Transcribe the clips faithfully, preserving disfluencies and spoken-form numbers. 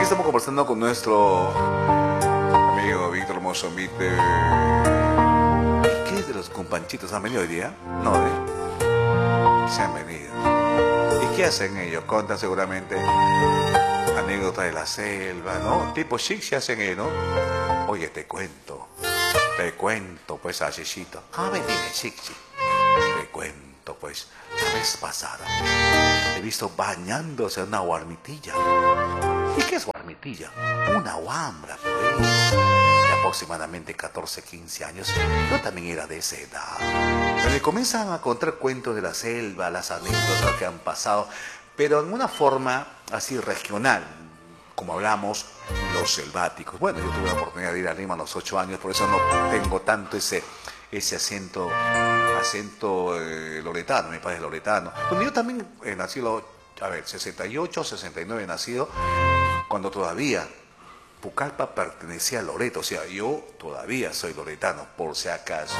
Aquí estamos conversando con nuestro amigo Víctor Mozzombite. ¿Y qué de los companchitos? ¿Han venido hoy día? No, ¿eh? Se han venido. ¿Y qué hacen ellos? Contan seguramente anécdotas de la selva, ¿no? Tipo chic se hacen ellos, ¿no? Oye, te cuento. Te cuento, pues, Ashishito. A ver, dime, chic, chic. Te cuento, pues, la vez pasada he visto bañándose una guarmitilla. ¿Y qué es guarmitilla? Una guambra, pues, de aproximadamente catorce, quince años. Yo también era de esa edad. Me comienzan a contar cuentos de la selva, las anécdotas que han pasado, pero en una forma así regional, como hablamos, los selváticos. Bueno, yo tuve la oportunidad de ir a Lima a los ocho años, por eso no tengo tanto ese, ese acento, acento eh, loretano, mi padre es loretano. Bueno, yo también eh, nací, lo, a ver, sesenta y ocho, sesenta y nueve nacido, cuando todavía Pucallpa pertenecía a Loreto, o sea, yo todavía soy loretano, por si acaso.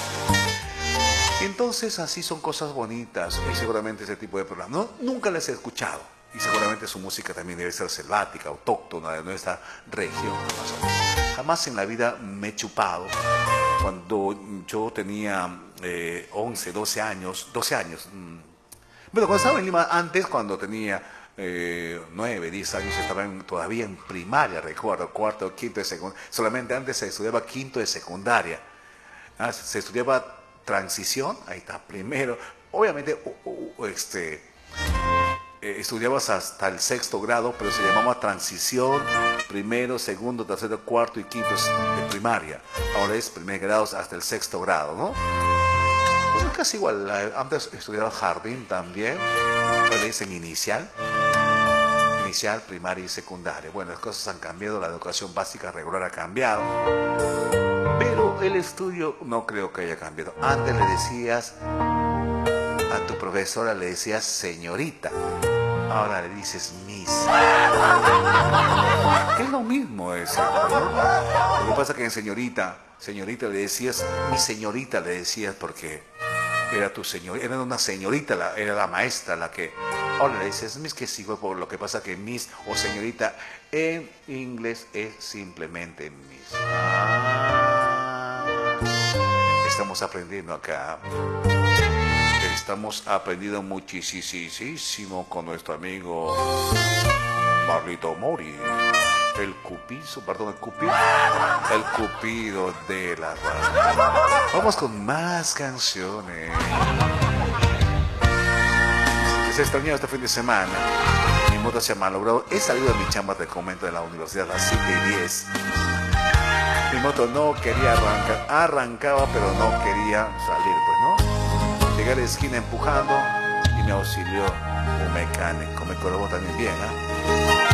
Entonces, así son cosas bonitas, y seguramente ese tipo de programas, no, nunca les he escuchado. Y seguramente su música también debe ser selvática, autóctona de nuestra región. Jamás en la vida me he chupado. Cuando yo tenía eh, once, doce años, doce años. Mmm. Bueno, cuando estaba en Lima, antes, cuando tenía eh, nueve, diez años, estaba en, todavía en primaria, recuerdo, cuarto, quinto de secundaria. Solamente antes se estudiaba quinto de secundaria. Ah, se estudiaba transición, ahí está, primero. Obviamente, uh, uh, este... Eh, estudiabas hasta el sexto grado, pero se llamaba transición, primero, segundo, tercero, cuarto y quinto de primaria. Ahora es primer grado hasta el sexto grado, ¿no? Pues es casi igual. Antes estudiaba jardín también, ahora le dicen inicial, inicial, primaria y secundaria. Bueno, las cosas han cambiado, la educación básica regular ha cambiado, pero el estudio no creo que haya cambiado. Antes le decías a tu profesora, le decías señorita, ahora le dices miss. Es lo mismo eso, ¿no? Lo que pasa es que en señorita, señorita le decías, mi señorita le decías porque era tu señor, era una señorita, la, era la maestra la que, ahora le dices miss, que sí, por lo que pasa que miss o señorita en inglés es simplemente miss. Ah, estamos aprendiendo acá. Estamos aprendiendo muchísimo con nuestro amigo Marlito Mori, el cupizo, perdón, el cupido, el cupido de la radio. Vamos con más canciones. Se extrañó este fin de semana. Mi moto se ha malogrado. He salido de mi chamba, te comento, de la universidad a las siete y diez. Mi moto no quería arrancar, arrancaba, pero no quería salir, pues, ¿no? Llegué a la esquina empujando y me auxilió un mecánico. Me colgó también bien, ¿eh?